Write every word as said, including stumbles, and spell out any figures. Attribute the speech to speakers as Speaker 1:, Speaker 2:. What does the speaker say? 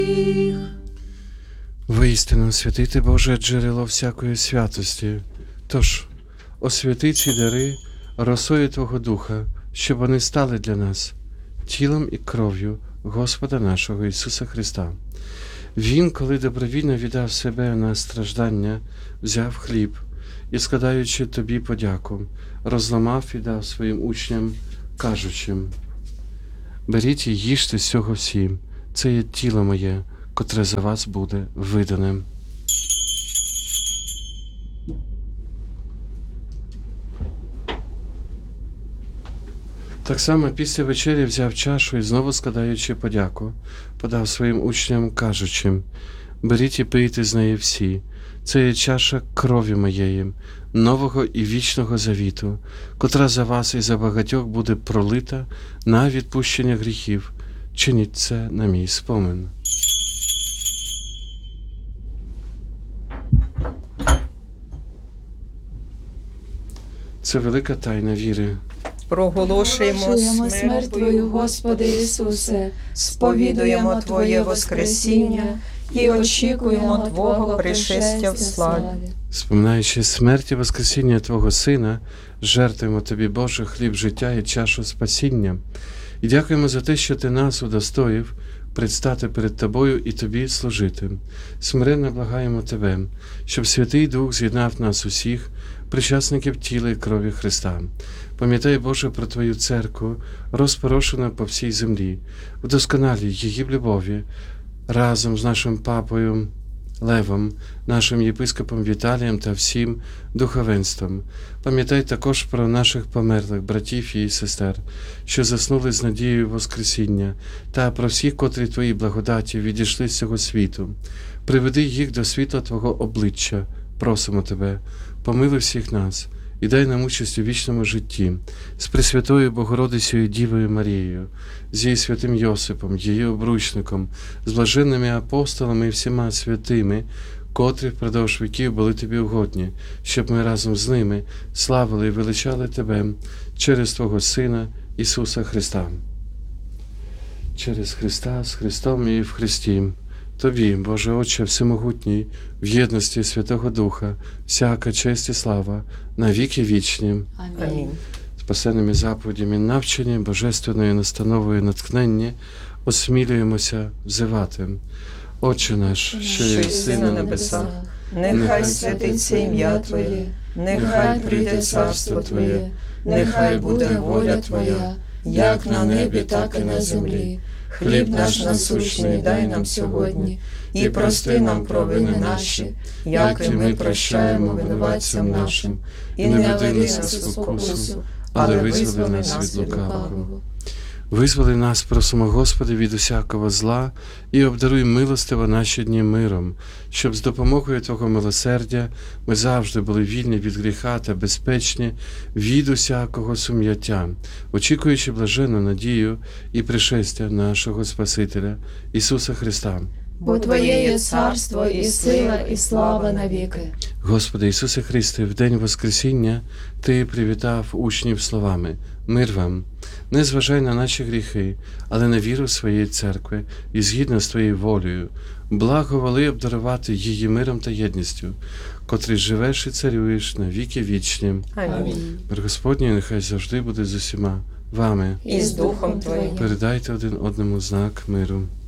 Speaker 1: Воістину, святий ти, Боже, джерело всякої святості. Тож, освяти ці дари росою Твого Духа, щоб вони стали для нас тілом і кров'ю Господа нашого Ісуса Христа. Він, коли добровільно віддав себе на страждання, взяв хліб і, складаючи Тобі подяку, розламав і дав своїм учням, кажучи: «Беріть і їжте з цього всі, це є тіло моє, котре за вас буде видане». Так само після вечері взяв чашу і, знову складаючи подяку, подав своїм учням, кажучи: «Беріть і пийте з неї всі, це є чаша крові моєї, нового і вічного завіту, котра за вас і за багатьох буде пролита на відпущення гріхів. Чиніть це на мій спомин». Це велика тайна віри.
Speaker 2: Проголошуємо смерть Твою, Господи Ісусе, сповідуємо Твоє Воскресіння і очікуємо Твого пришестя в славі.
Speaker 1: Споминаючи смерть і воскресіння Твого Сина, жертвуємо Тобі, Боже, хліб життя і чашу спасіння. І дякуємо за те, що Ти нас удостоїв предстати перед Тобою і Тобі служити. Смиренно благаємо Тебе, щоб Святий Дух з'єднав нас усіх, причасників тіла і крові Христа. Пам'ятай, Боже, про Твою церкву, розпорошену по всій землі, вдосконалюй її в любові, разом з нашим папою Левом, нашим єпископом Віталієм та всім духовенством. Пам'ятай також про наших померлих братів і сестер, що заснули з надією Воскресіння, та про всіх, котрі Твої благодаті відійшли з цього світу. Приведи їх до світла Твого обличчя, просимо Тебе, помилуй всіх нас і дай нам участь у вічному житті з Пресвятою Богородицею Дівою Марією, з її святим Йосипом, її обручником, з блаженними апостолами і всіма святими, котрі впродовж віків були Тобі угодні, щоб ми разом з ними славили і величали Тебе через Твого Сина Ісуса Христа. Через Христа, з Христом і в Христі. Тобі, Боже Отче Всемогутній, в єдності Святого Духа, всяка честь і слава, на віки вічні.
Speaker 2: Амінь.
Speaker 1: Спасенними заповідями навчені, божественною настановою натхненні, осмілюємося взивати. Отче наш, що єси на небесах,
Speaker 2: нехай святиться ім'я Твоє, нехай прийде царство Твоє, нехай буде воля Твоя, як на небі, так і на землі. Хліб наш насущний дай нам сьогодні, і прости нам провини наші, як і ми прощаємо винуватцям нашим, і не веди нас у спокусу, але визволи нас від лукавого.
Speaker 1: Визволи нас, просимо, Господи, від усякого зла і обдаруй милостиво наші дні миром, щоб з допомогою Твого милосердя ми завжди були вільні від гріха та безпечні від усякого сум'яття, очікуючи блаженну надію і пришестя нашого Спасителя Ісуса Христа.
Speaker 3: Бо Твоє є царство, і сила, і слава навіки.
Speaker 1: Господи Ісусе Христе, в день Воскресіння Ти привітав учнів словами: «Мир вам». Не зважай на наші гріхи, але на віру своєї церкви і згідно з Твоєю волею, благоволи обдарувати її миром та єдністю, котрий живеш і царюєш на віки вічні.
Speaker 2: Амінь.
Speaker 1: Мир Господній нехай завжди буде з усіма вами.
Speaker 2: І з Духом Твоїм.
Speaker 1: Передайте один одному знак миру.